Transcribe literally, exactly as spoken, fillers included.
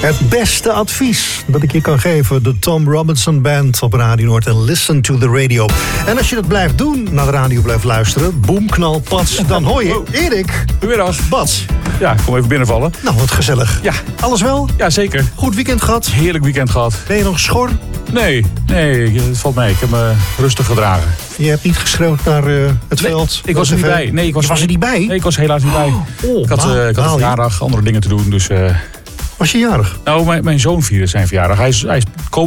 Het beste advies dat ik je kan geven. De Tom Robinson Band op Radio Noord en Listen to the Radio. En als je dat blijft doen, naar de radio blijft luisteren... boem, knal, pats, dan hoor je Erik. Goedemiddag. Bats. Ja, ik kom even binnenvallen. Nou, wat gezellig. Ja. Alles wel? Ja, zeker. Goed weekend gehad? Heerlijk weekend gehad. Ben je nog schor? Nee, nee, het valt mee. Ik heb me rustig gedragen. Je hebt niet geschreeuwd naar uh, het nee, veld? Ik was er niet bij. Nee, ik was, je was er niet bij? Nee, ik was helaas niet bij. Oh, ik had, uh, ik had een verjaardag, andere dingen te doen. Dus, uh... Was je jarig? Nou, mijn, mijn zoon vierde zijn verjaardag. Hij is, hij is